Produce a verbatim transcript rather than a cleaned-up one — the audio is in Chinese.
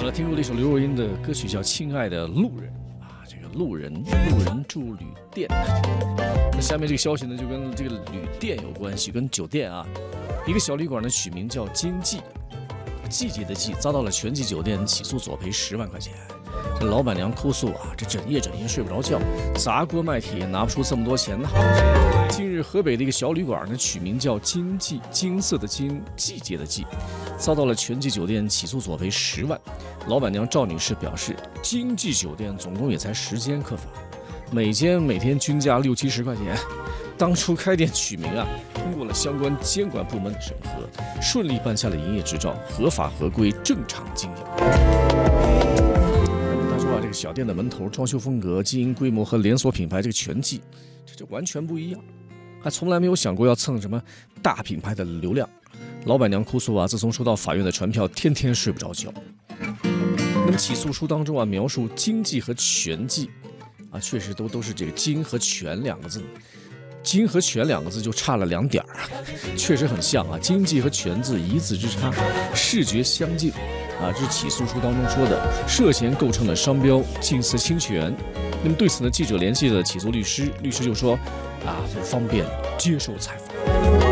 了，听过了一首刘若英的歌曲，叫《亲爱的路人》啊，这个路人，路人住旅店。那下面这个消息呢，就跟这个旅店有关系，跟酒店啊，一个小旅馆呢取名叫金季，季节的季，遭到了全季酒店起诉索赔十万块钱。这老板娘哭诉啊，这整夜整夜睡不着觉，砸锅卖铁也拿不出这么多钱呢。近日，河北的一个小旅馆呢，取名叫金季，金色的金，季节的季，遭到了全季酒店起诉索赔十万。老板娘赵女士表示，金季酒店总共也才十间客房，每间每天均价六七十块钱。当初开店取名啊，通过了相关监管部门的审核，顺利办下了营业执照，合法合规，正常经营。他说啊，这个小店的门头、装修风格、经营规模和连锁品牌这个全季，这就完全不一样。还从来没有想过要蹭什么大品牌的流量。老板娘哭诉啊，自从收到法院的传票，天天睡不着觉。那么起诉书当中啊，描述经济和全季啊，确实都都是这个经和全两个字。经和全两个字就差了两点儿，确实很像啊。经济和全字一字之差，视觉相近啊。这是起诉书当中说的，涉嫌构成了商标近似侵权。那么对此呢，记者联系了起诉律师，律师就说啊，方便接受采访。